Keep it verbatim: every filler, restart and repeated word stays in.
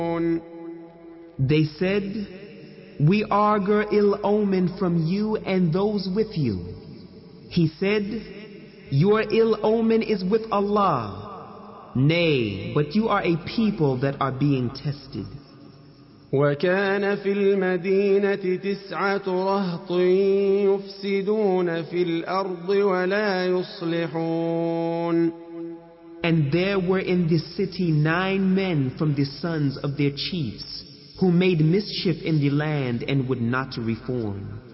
They said, "We augur ill omen from you and those with you." He said, "Your ill omen is with Allah. Nay, but you are a people that are being tested." وكان في المدينة تسعة رهط يفسدون في الأرض ولا يصلحون. And there were in this city nine men from the sons of their chiefs, who made mischief in the land and would not reform.